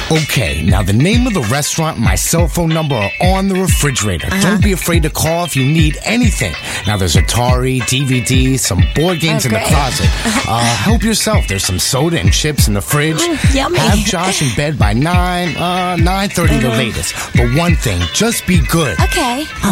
Okay, now the name of the restaurant and my cell phone number are on the refrigerator. Don't be afraid to call if you need anything. Now there's Atari, DVD, some board games in the closet. Help yourself. There's some soda and chips in the fridge. Yummy. Have Josh in bed by 9:30 the latest. But one thing, just be good. Okay.